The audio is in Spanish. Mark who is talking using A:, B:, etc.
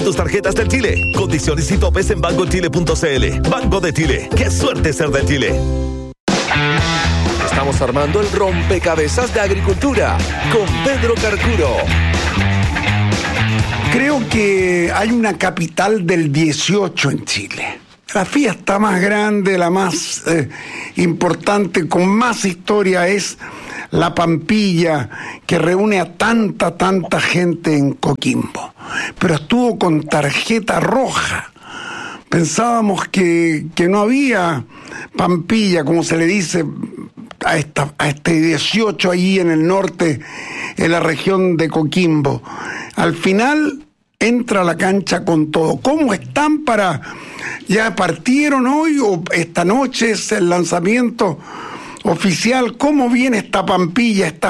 A: con tus tarjetas del Chile. Condiciones y topes en bancochile.cl. Banco de Chile. ¡Qué suerte ser de Chile!
B: Estamos armando el rompecabezas de agricultura con Pedro Carcuro.
C: Creo que hay una capital del 18 en Chile. La fiesta más grande, la más importante, con más historia es la Pampilla, que reúne a tanta gente en Coquimbo. Pero estuvo con tarjeta roja. Pensábamos que no había Pampilla, como se le dice a este 18 allí en el norte, en la región de Coquimbo. Al final entra a la cancha con todo. ¿Cómo están ya partieron hoy o esta noche es el lanzamiento oficial? ¿Cómo viene esta Pampilla, esta